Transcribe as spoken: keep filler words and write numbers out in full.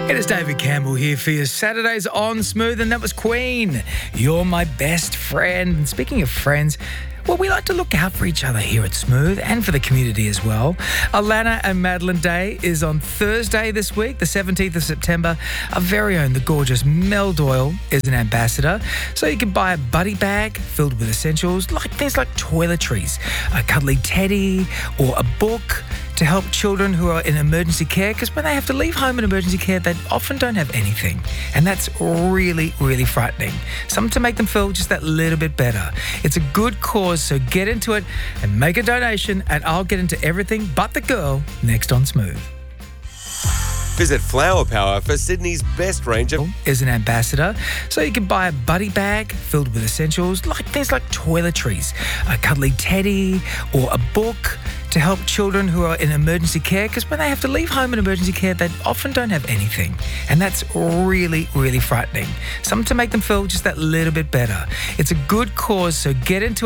It is David Campbell here for your Saturdays on Smooth, and that was Queen. You're my best friend. And speaking of friends, well, we like to look out for each other here at Smooth and for the community as well. Alana and Madeline Day is on Thursday this week, the seventeenth of September. Our very own, the gorgeous Mel Doyle, is an ambassador. So you can buy a buddy bag filled with essentials like things like toiletries, a cuddly teddy, or a book to help children who are in emergency care, because when they have to leave home in emergency care, they often don't have anything. And that's really, really frightening. Something to make them feel just that little bit better. It's a good cause, so get into it and make a donation, and I'll get into everything but the girl next on Smooth. Visit Flower Power for Sydney's best range of... is an ambassador. So you can buy a buddy bag filled with essentials like things like toiletries, a cuddly teddy, or a book to help children who are in emergency care, because when they have to leave home in emergency care, they often don't have anything. And that's really, really frightening. Something to make them feel just that little bit better. It's a good cause, so get into it.